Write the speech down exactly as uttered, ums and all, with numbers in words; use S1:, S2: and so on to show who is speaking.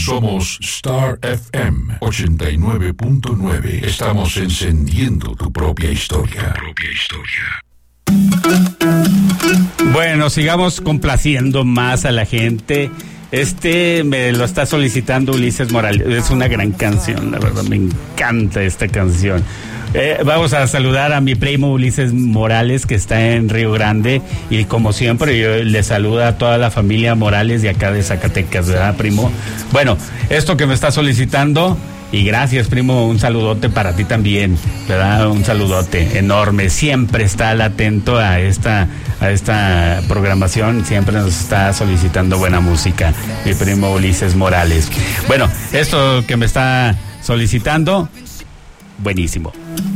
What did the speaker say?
S1: Somos Star F M ochenta y nueve punto nueve. Estamos encendiendo tu propia historia. Tu propia historia.
S2: Bueno, sigamos complaciendo más a la gente. Este me lo está solicitando Ulises Morales. Es una gran canción, la verdad, me encanta esta canción. Eh, vamos a saludar a mi primo Ulises Morales, que está en Río Grande, y como siempre yo le saludo a toda la familia Morales de acá de Zacatecas, ¿verdad, primo? Bueno, esto que me está solicitando, y gracias, primo, un saludote para ti también, ¿verdad? Un saludote enorme. Siempre está al atento a esta a esta programación, siempre nos está solicitando buena música, mi primo Ulises Morales. Bueno, esto que me está solicitando, buenísimo.